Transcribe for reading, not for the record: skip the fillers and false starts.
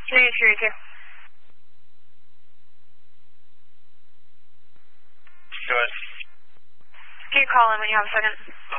Canadian 382. Go ahead. Can you call in when you have a second?